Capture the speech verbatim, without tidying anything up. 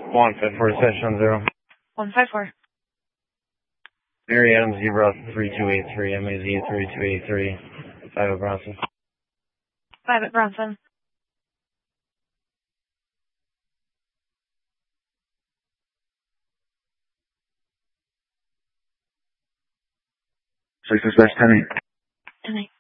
One five four session zero. One five four. Mary Adams Zebra three two eight three, M A Z three two eight three, five at Bronson. Five at Bronson. Six dispatch ten eight. Ten eight.